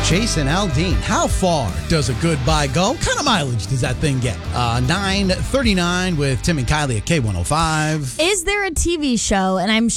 Jason Aldean, how far does a good buy go? What kind of mileage does that thing get? 9:39 with Tim and Kylie at K105. Is there a TV show, and I'm